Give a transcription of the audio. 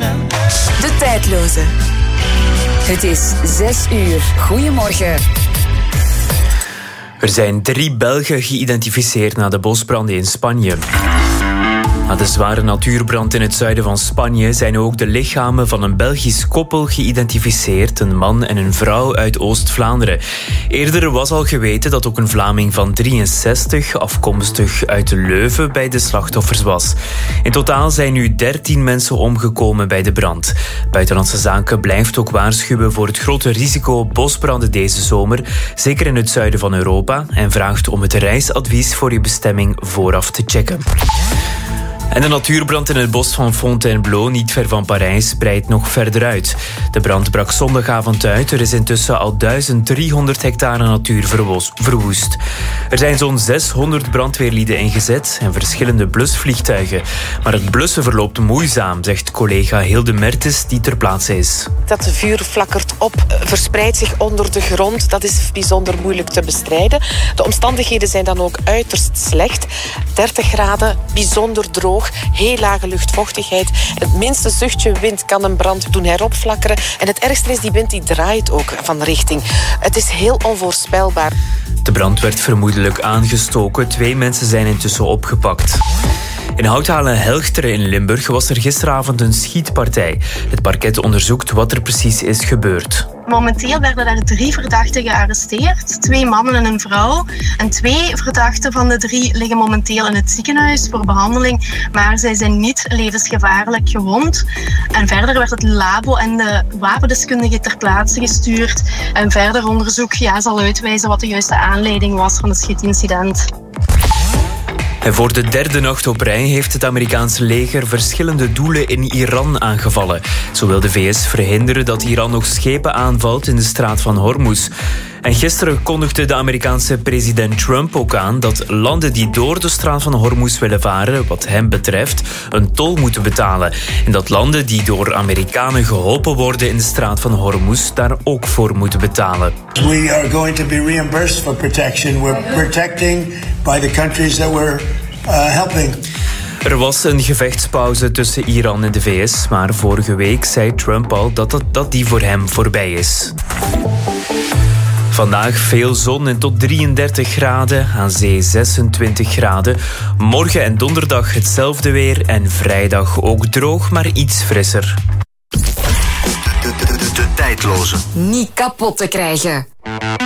De Tijdloze. Het is 6 uur. Goedemorgen. Er zijn 3 Belgen geïdentificeerd na de bosbranden in Spanje. Na de zware natuurbrand in het zuiden van Spanje zijn ook de lichamen van een Belgisch koppel geïdentificeerd, een man en een vrouw uit Oost-Vlaanderen. Eerder was al geweten dat ook een Vlaming van 63, afkomstig uit Leuven, bij de slachtoffers was. In totaal zijn nu 13 mensen omgekomen bij de brand. Buitenlandse Zaken blijft ook waarschuwen voor het grote risico op bosbranden deze zomer, zeker in het zuiden van Europa, en vraagt om het reisadvies voor je bestemming vooraf te checken. En de natuurbrand in het bos van Fontainebleau, niet ver van Parijs, breidt nog verder uit. De brand brak zondagavond uit. Er is intussen al 1300 hectare natuur verwoest. Er zijn zo'n 600 brandweerlieden ingezet en verschillende blusvliegtuigen. Maar het blussen verloopt moeizaam, zegt collega Hilde Mertens, die ter plaatse is. Dat vuur flakkert op, verspreidt zich onder de grond. Dat is bijzonder moeilijk te bestrijden. De omstandigheden zijn dan ook uiterst slecht. 30 graden, bijzonder droog. Heel lage luchtvochtigheid. Het minste zuchtje wind kan een brand doen heropflakkeren. En het ergste is, die wind die draait ook van richting. Het is heel onvoorspelbaar. De brand werd vermoedelijk aangestoken. 2 mensen zijn intussen opgepakt. In Houthalen-Helchteren in Limburg was er gisteravond een schietpartij. Het parket onderzoekt wat er precies is gebeurd. Momenteel werden daar 3 verdachten gearresteerd. 2 mannen en een vrouw. En 2 verdachten van de 3 liggen momenteel in het ziekenhuis voor behandeling. Maar zij zijn niet levensgevaarlijk gewond. En verder werd het labo en de wapendeskundige ter plaatse gestuurd. En verder onderzoek zal uitwijzen wat de juiste aanleiding was van het schietincident. En voor de 3e nacht op rij heeft het Amerikaanse leger verschillende doelen in Iran aangevallen. Zo wil de VS verhinderen dat Iran nog schepen aanvalt in de straat van Hormuz. En gisteren kondigde de Amerikaanse president Trump ook aan dat landen die door de straat van Hormuz willen varen, wat hem betreft, een tol moeten betalen. En dat landen die door Amerikanen geholpen worden in de straat van Hormuz daar ook voor moeten betalen. We are going to be reimbursed for protection. We're protecting by the countries that we're helping. Er was een gevechtspauze tussen Iran en de VS, maar vorige week zei Trump al dat die voor hem voorbij is. Vandaag veel zon en tot 33 graden, aan zee 26 graden. Morgen en donderdag hetzelfde weer en vrijdag ook droog, maar iets frisser. De Tijdloze. Niet kapot te krijgen.